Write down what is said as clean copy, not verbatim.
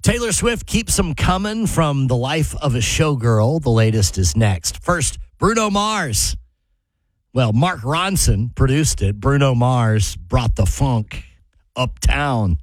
Taylor Swift keeps them coming from The Life of a Showgirl. The latest is next. First, Bruno Mars. Well, Mark Ronson produced it. Bruno Mars brought the funk uptown.